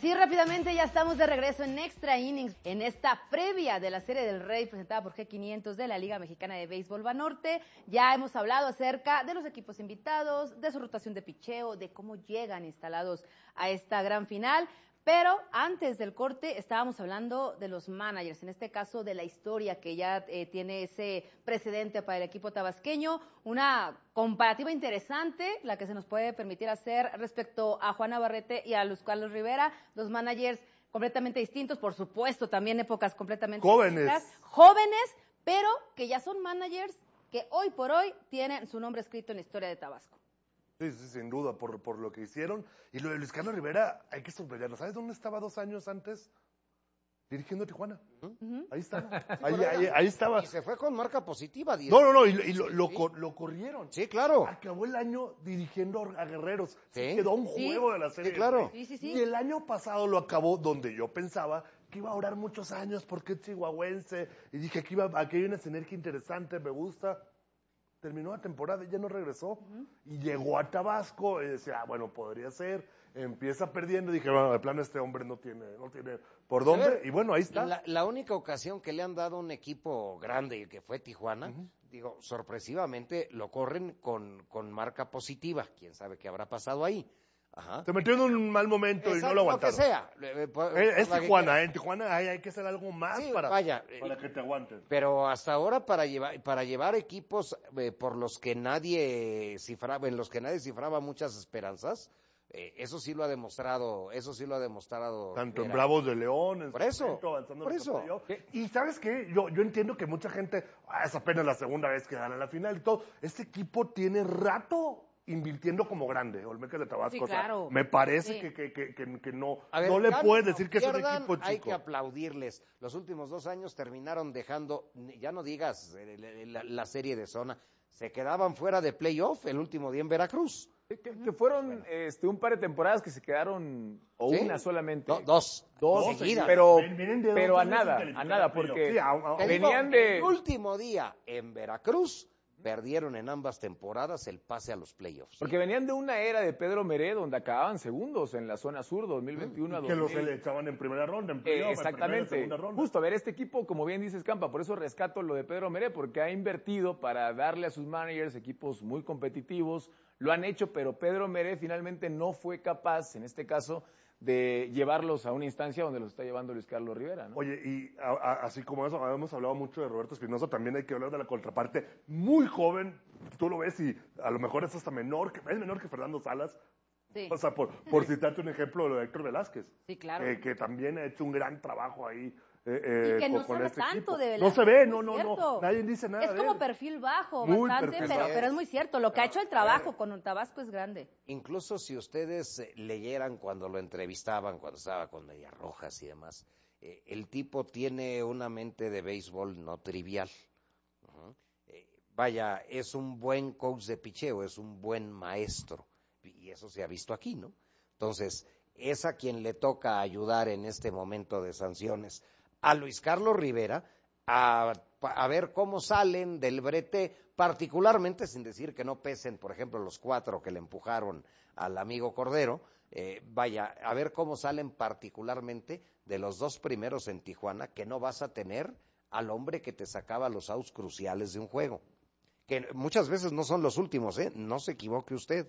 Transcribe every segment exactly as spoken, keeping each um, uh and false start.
Así rápidamente ya estamos de regreso en Extra Innings, en esta previa de la Serie del Rey presentada por G quinientos de la Liga Mexicana de Béisbol Banorte. Ya hemos hablado acerca de los equipos invitados, de su rotación de picheo, de cómo llegan instalados a esta gran final. Pero antes del corte estábamos hablando de los managers, en este caso de la historia que ya eh, tiene ese precedente para el equipo tabasqueño, una comparativa interesante, la que se nos puede permitir hacer respecto a Juan Navarrete y a Luis Carlos Rivera, dos managers completamente distintos, por supuesto, también épocas completamente jóvenes. distintas, jóvenes, pero que ya son managers que hoy por hoy tienen su nombre escrito en la historia de Tabasco. Sí, sí, sin duda, por, por lo que hicieron. Y lo de Luis Carlos Rivera, hay que subrayarlo. ¿Sabes dónde estaba dos años antes? Dirigiendo Tijuana. Uh-huh. Ahí estaba. Ahí, ahí, ahí estaba. Y se fue con marca positiva. diez. No, no, no, y, y lo, lo, lo corrieron. Sí, claro. Acabó el año dirigiendo a Guerreros. Sí. Quedó un juego sí. de la serie. Sí, claro. Sí, sí, sí. Y el año pasado lo acabó donde yo pensaba que iba a durar muchos años porque es chihuahuense. Y dije que iba, aquí hay una sinergia interesante, me gusta. Terminó la temporada y ya no regresó. Uh-huh. Y llegó a Tabasco y decía, ah, bueno, podría ser. Empieza perdiendo y dije, bueno, de plano este hombre no tiene, no tiene por dónde. Ver, y bueno, ahí está. La, la única ocasión que le han dado un equipo grande, que fue Tijuana, uh-huh. digo, sorpresivamente lo corren con, con marca positiva. Quién sabe qué habrá pasado ahí. Ajá. Se metió en un mal momento. Exacto, y no lo aguantaron. Lo que sea. Es, es Tijuana, ¿eh? En Tijuana hay, hay que hacer algo más sí, para, vaya, para que te aguanten. Pero hasta ahora para llevar, para llevar equipos eh, por los que nadie cifraba, en los que nadie cifraba muchas esperanzas, eh, eso sí lo ha demostrado, eso sí lo ha demostrado. Tanto en Bravos de León, en por eso, momento, avanzando por en eso. Y ¿sabes qué? Yo, yo entiendo que mucha gente, ah, es apenas la segunda vez que gana la final y todo. Este equipo tiene rato invirtiendo como grande, Olmecas de Tabasco. Sí, claro. O sea, me parece sí. que, que, que, que, que no, ver, no le puedes no decir que pierdan, es un equipo chico. Hay que aplaudirles. Los últimos dos años terminaron dejando, ya no digas la, la serie de zona, se quedaban fuera de playoff el último día en Veracruz. Que, que fueron bueno. este, un par de temporadas que se quedaron, o ¿sí? una solamente. Do, dos. Dos, dos seguidas. Pero, pero a nada, a nada, porque sí, a, a, venían de... El último día en Veracruz, perdieron en ambas temporadas el pase a los playoffs. Porque venían de una era de Pedro Meré donde acababan segundos en la zona sur dos mil veintiuno a dos mil. Que los se le echaban en primera ronda, en playoff, eh, exactamente. En primera, ronda. Justo, a ver, este equipo, como bien dices, Campa, por eso rescato lo de Pedro Meré, porque ha invertido para darle a sus managers equipos muy competitivos, lo han hecho, pero Pedro Meré finalmente no fue capaz, en este caso, de llevarlos a una instancia donde los está llevando Luis Carlos Rivera, ¿no? Oye, y a, a, así como eso, hemos hablado mucho de Roberto Espinoza, también hay que hablar de la contraparte muy joven, tú lo ves y a lo mejor es hasta menor, que es menor que Fernando Salas, sí. O sea, por, por citarte un ejemplo de Héctor Velázquez, sí, claro. eh, que también ha hecho un gran trabajo ahí. Eh, eh, y que no con, se ve este tanto equipo. de Velázquez. No se ve, no, no, no, nadie dice nada. Es como perfil bajo, muy bastante, perfil pero, bajo. pero es muy cierto, lo que ha hecho el trabajo con un Tabasco es grande. Incluso si ustedes leyeran cuando lo entrevistaban, cuando estaba con Medias Rojas y demás, eh, el tipo tiene una mente de béisbol no trivial. Uh-huh. Eh, vaya, es un buen coach de picheo, es un buen maestro, y eso se ha visto aquí, ¿no? Entonces, es a quien le toca ayudar en este momento de sanciones a Luis Carlos Rivera a, a ver cómo salen del brete, particularmente, sin decir que no pesen, por ejemplo, los cuatro que le empujaron al amigo Cordero, eh, vaya, a ver cómo salen particularmente de los dos primeros en Tijuana, que no vas a tener al hombre que te sacaba los outs cruciales de un juego, que muchas veces no son los últimos, ¿eh? No se equivoque usted.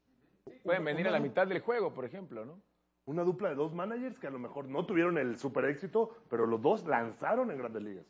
Pueden venir a la mitad del juego, por ejemplo, ¿no? Una dupla de dos managers que a lo mejor no tuvieron el super éxito, pero los dos lanzaron en Grandes Ligas.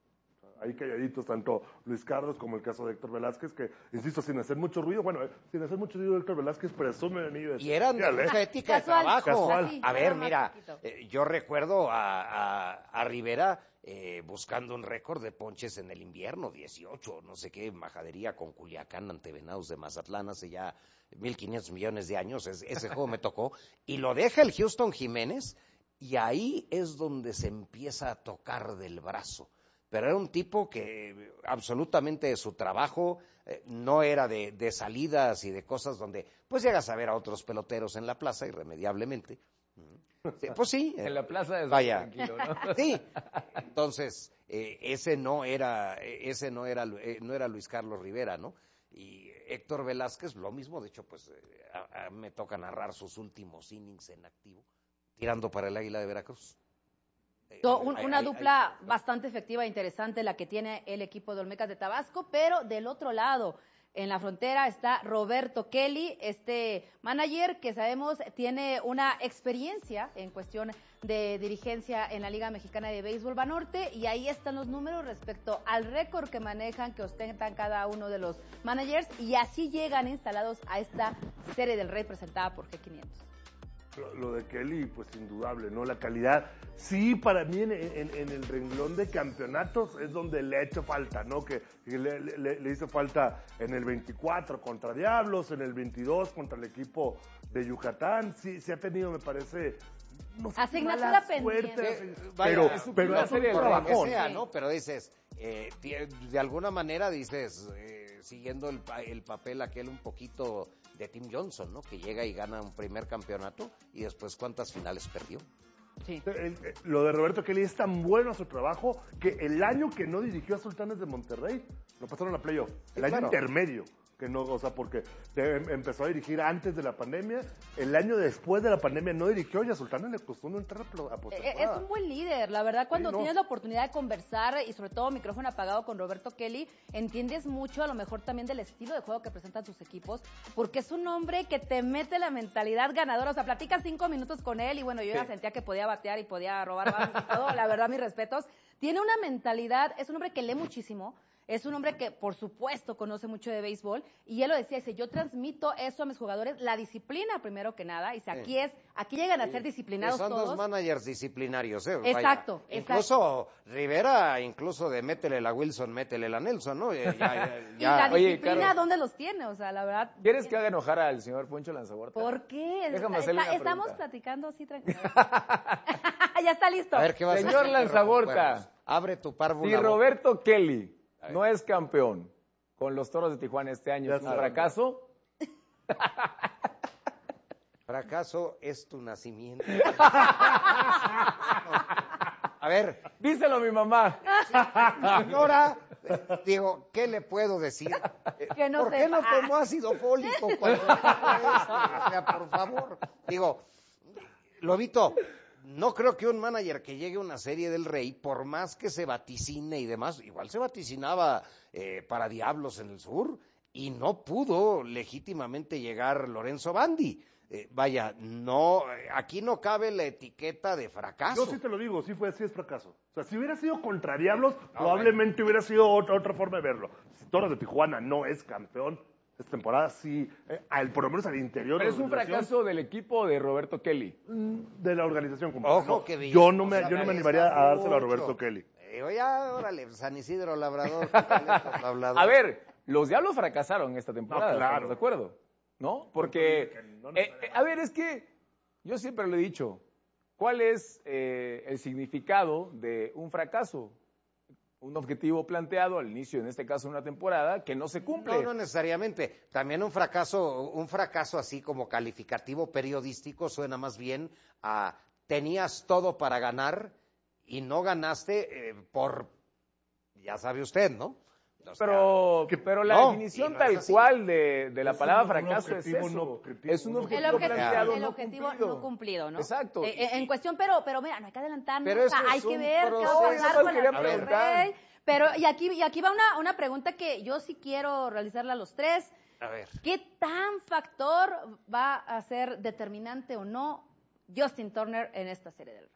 Ahí calladitos, tanto Luis Carlos como el caso de Héctor Velázquez, que, insisto, sin hacer mucho ruido, bueno, sin hacer mucho ruido, Héctor Velázquez presume de nivel. Y eran de mucha ética de trabajo. Casual. A ver, mira, eh, yo recuerdo a, a, a Rivera eh, buscando un récord de ponches en el invierno, dieciocho, no sé qué, majadería con Culiacán ante Venados de Mazatlán hace ya mil quinientos millones de años, es, ese juego me tocó, y lo deja el Houston Jiménez, y ahí es donde se empieza a tocar del brazo. Pero era un tipo que absolutamente de su trabajo eh, no era de, de salidas y de cosas donde pues llegas a ver a otros peloteros en la plaza irremediablemente. Sí, pues sí. En la plaza es vaya, tranquilo, ¿no? Sí. Entonces, eh, ese no era, ese no era, eh, no era Luis Carlos Rivera, ¿no? Y Héctor Velázquez, lo mismo, de hecho, pues eh, a, a, me toca narrar sus últimos innings en activo. tirando para el Águila de Veracruz. So, un, Hay- una hay- dupla hay- bastante efectiva e interesante la que tiene el equipo de Olmecas de Tabasco, pero del otro lado, en la frontera, está Roberto Kelly, este manager que sabemos tiene una experiencia en cuestión de dirigencia en la Liga Mexicana de Béisbol Banorte, y ahí están los números respecto al récord que manejan, que ostentan cada uno de los managers, y así llegan instalados a esta Serie del Rey presentada por G quinientos. Lo, lo de Kelly, pues indudable, ¿no? La calidad, sí, para mí en, en- en el renglón de campeonatos es donde le ha hecho falta, ¿no? Que, que le, le- le hizo falta en el veinticuatro contra Diablos, en el veintidós contra el equipo de Yucatán. Sí, sí ha tenido, me parece, no sé, Asignatura mala pendiente. suerte, Eh, así- vaya, pero, es su pero primera es un serie del Rey, Lo que trabajón. sea, Sí. ¿no? Pero dices, eh, tie- de alguna manera dices, eh, siguiendo el, pa- el papel aquel un poquito de Tim Johnson, ¿no? Que llega y gana un primer campeonato y después ¿cuántas finales perdió? Sí. El- el- lo de Roberto Kelly es tan bueno su trabajo que el año que no dirigió a Sultanes de Monterrey lo pasaron a playoff. El año claro. intermedio, que no, o sea, porque de- em- empezó a dirigir antes de la pandemia, el año después de la pandemia no dirigió y a Sultanes le costó no entrar a, plo- a Eh, Es postemporada. un buen líder, la verdad, cuando Sí, no. tienes la oportunidad de conversar y sobre todo micrófono apagado con Roberto Kelly, entiendes mucho a lo mejor también del estilo de juego que presentan sus equipos, porque es un hombre que te mete la mentalidad ganadora, o sea, platicas cinco minutos con él y bueno, yo ya Sí. sentía que podía batear y podía robar bases y todo, la verdad, mis respetos. Tiene una mentalidad, es un hombre que lee muchísimo, es un hombre que, por supuesto, conoce mucho de béisbol, y él lo decía, dice, yo transmito eso a mis jugadores, la disciplina primero que nada, y dice, aquí es, aquí llegan a ser disciplinados Son todos. dos managers disciplinarios, ¿eh? Vaya, Exacto, Incluso Rivera, incluso de métele la Wilson, métele la Nelson, ¿no? Ya, ya- Y ya- la Oye, disciplina, Caro. ¿dónde los tiene? O sea, la verdad. ¿Quieres que haga enojar al señor Poncho Lanzahuerta? ¿Por qué? Déjame Está- hacerle una estamos pregunta. platicando así tranquilo. Ya está listo. A ver, ¿qué vas a Señor hacer? Lanzaborta. Bueno, abre tu párvulo. Si Roberto Kelly no es campeón con los Toros de Tijuana este año, Ya ¿es un sabe. fracaso? Fracaso es tu nacimiento. A ver, Díselo a mi mamá. señora, digo, ¿qué le puedo decir? Que no ¿Por qué sepa. no tomó ácido fólico cuando dijo esto? O sea, por favor. Digo, Lobito, no creo que un manager que llegue a una Serie del Rey, por más que se vaticine y demás, igual se vaticinaba eh, para Diablos en el sur y no pudo legítimamente llegar Lorenzo Bandi. Eh, vaya, no, eh, aquí no cabe la etiqueta de fracaso. Yo sí te lo digo, sí fue así, es fracaso. O sea, si hubiera sido contra Diablos, probablemente hubiera sido otra, otra forma de verlo. Si Toros de Tijuana no es campeón, esta temporada sí, eh, al, por lo menos al interior Pero de es la un organización, fracaso del equipo de Roberto Kelly. mm, de la organización completa. Ojo, No, que Villalobos yo no me, se yo no me arriesga animaría a dárselo a mucho. Roberto Kelly. Eh, ya, órale, San Isidro Labrador. quítale estos habladores. A ver, los Diablos fracasaron esta temporada, No, claro. ¿estamos de acuerdo? ¿No? Porque, Que no eh, eh, a ver, es que yo siempre lo he dicho, ¿cuál es eh, el significado de un fracaso? Un objetivo planteado al inicio, en este caso, de una temporada, que no se cumple. No, no necesariamente. También un fracaso, un fracaso así como calificativo periodístico suena más bien a tenías todo para ganar y no ganaste eh, por, ya sabe usted, ¿no? O sea, Pero, pero la no, definición y no es tal así. cual de, de la Es palabra un- un fracaso es objetivo eso. no objetivo, es un un objetivo, El objetivo, planteado el no objetivo cumplido. no cumplido, ¿no? Exacto. Eh, eh, en cuestión, pero, pero mira, no hay que adelantarnos. Pero o eso sea, hay es que un ver qué va a proceso. pasar Eso con quería la Serie del preguntar. Rey. Pero, y aquí, y aquí va una, una pregunta que yo sí quiero realizarla a los tres. A ver. ¿Qué tan factor va a ser determinante o no Justin Turner en esta Serie del Rey?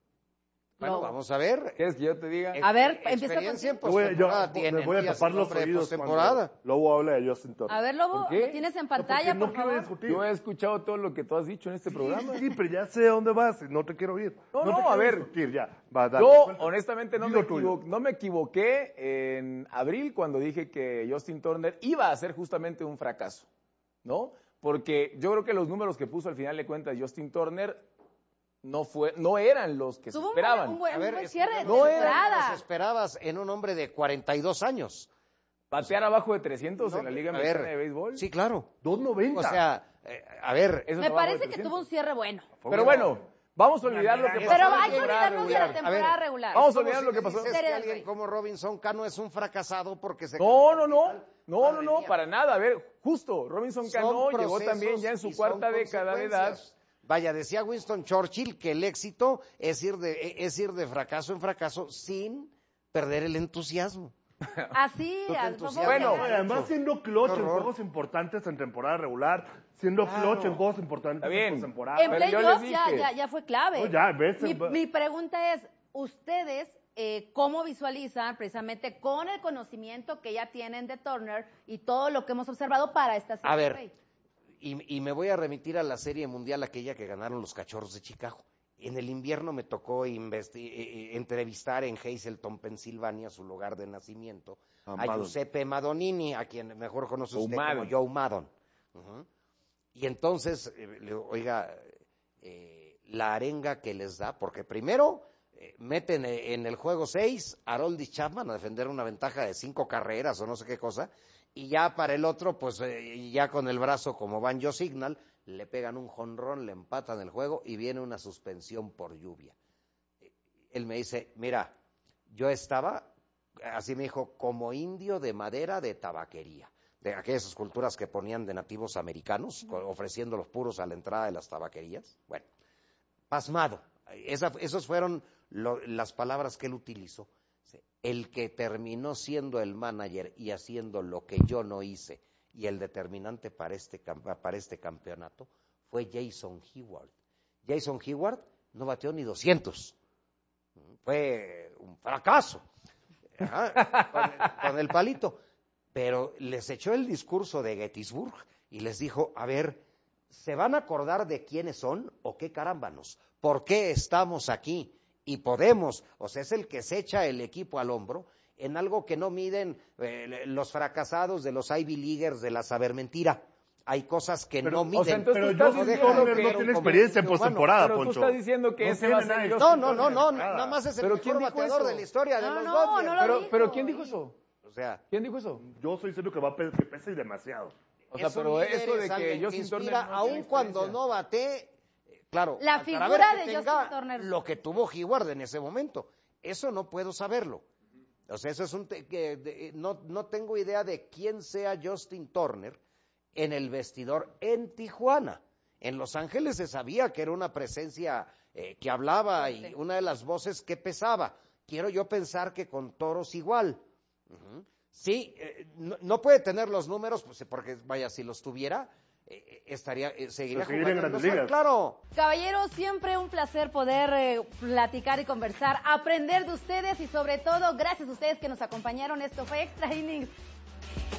Bueno, Lo- vamos a ver. ¿Quieres que yo te diga? A ver, Eh, empieza experiencia en contigo. Yo voy, yo, postemporada tiene. me voy a ¿no? Y tapar su los nombre de oídos postemporada. cuando Lobo habla de Justin Turner. A ver, Lobo, ¿Por qué? lo tienes en No, porque pantalla, no por quiero favor. discutir. Yo he escuchado todo lo que tú has dicho en este programa. Sí, pero ya sé a dónde vas y no te quiero oír. No, te no, quiero a ver. discutir, ya. Va, dale, Yo, cuéntame. honestamente, no Di me, lo tuyo. equivo- no me equivoqué en abril cuando dije que Justin Turner iba a ser justamente un fracaso, ¿no? Porque yo creo que los números que puso al final de cuentas Justin Turner no fue, no eran los que se Tuvo un esperaban. buen, un buen, A un ver, buen es- cierre de no era temporada. lo que esperabas en un hombre de cuarenta y dos años. Batear abajo de trescientos No, en la Liga a Mexicana ver, de Béisbol. Sí, claro. dos noventa. O sea, eh, a ver, Eso es Me abajo de parece que trescientos. tuvo un cierre bueno. Pero bueno, vamos a olvidar lo que Pero pasó Pero en la hay que temporada olvidarnos de la regular. temporada A ver, regular. vamos a ¿cómo olvidar si lo que me pasó. dices Serie que del alguien Rey. como Robinson Cano es un fracasado porque se No, no, no. No, no, Madre no, mía. para nada. A ver, justo, Robinson Son Cano llegó procesos también ya en su y son cuarta década de edad. consecuencias. Vaya, decía Winston Churchill que el éxito es ir de, es ir de fracaso en fracaso sin perder el entusiasmo. Así, ¿Tú te al- entusiasmas? Bueno, vamos a- además siendo clutch Qué en horror. juegos importantes en temporada regular, siendo Claro. clutch en juegos importantes Está bien. en postemporada. en Pero yo playoffs les ya, dije. ya, ya fue clave. No, ya, ves, mi, va- mi pregunta es, ¿ustedes eh, cómo visualizan precisamente con el conocimiento que ya tienen de Turner y todo lo que hemos observado para esta serie? A ver, Rey? y, y me voy a remitir a la serie mundial aquella que ganaron los Cachorros de Chicago. En el invierno me tocó investi- eh, eh, entrevistar en Hazleton, Pensilvania, su lugar de nacimiento, A a Maddon. Giuseppe Madonini, a quien mejor conoce O usted Maddon. como Joe Maddon. Ujú. Y entonces, eh, le digo, oiga, eh, la arenga que les da, porque primero eh, meten eh, en el juego seis a Aroldis Chapman a defender una ventaja de cinco carreras o no sé qué cosa, y ya para el otro, pues eh, ya con el brazo como Banjo Signal, le pegan un jonrón, le empatan el juego y viene una suspensión por lluvia. Él me dice, mira, yo estaba, así me dijo, como indio de madera de tabaquería, de aquellas esculturas que ponían de nativos americanos, co- ofreciendo los puros a la entrada de las tabaquerías. Bueno, pasmado. Esa, esos fueron lo- las palabras que él utilizó. El que terminó siendo el manager y haciendo lo que yo no hice y el determinante para este, cam- para este campeonato fue Jason Hayward. Jason Hayward no bateó ni doscientos. Fue un fracaso. Ajá, con, el, con el palito. Pero les echó el discurso de Gettysburg y les dijo, a ver, ¿se van a acordar de quiénes son o qué carámbanos? ¿Por qué estamos aquí? Y podemos, o sea, es el que se echa el equipo al hombro en algo que no miden eh, los fracasados de los Ivy Leaguers de la saber mentira. Hay cosas que Pero, no o miden. sea, entonces Pero tú estás Justin diciendo Turner que- no tiene como experiencia en humano, postemporada, pero tú Poncho. estás diciendo que No ese tiene va a ser nada de Justin No, no, no, Turner, no, nada. nada más es el ¿Pero mejor quién dijo bateador eso? de la historia de No, los no, Dodgers. no lo Pero, dijo. pero ¿quién dijo eso? O sea, ¿Quién dijo eso? Yo estoy diciendo que va a pe- que pese demasiado. O sea, es un pero líder, eso de es alguien que Justin Turner inspira, no aun tiene cuando experiencia. no bate, eh, claro, La para figura ver que de tenga Justin Turner. lo que tuvo Hayward en ese momento, eso no puedo saberlo. O sea, eso es un te- que de- no no tengo idea de quién sea Justin Turner en el vestidor en Tijuana. En Los Ángeles se sabía que era una presencia eh, que hablaba y Fuerte. una de las voces que pesaba. Quiero yo pensar que con Toros igual. Ujú. Sí, eh, no, no puede tener los números, pues, porque vaya, si los tuviera, eh, estaría, eh, seguiría Pero seguiría en jugando en Grandes Los Ligas. Ángeles, claro. Caballeros, siempre un placer poder eh, platicar y conversar, aprender de ustedes y sobre todo, gracias a ustedes que nos acompañaron. Esto fue Extra Innings.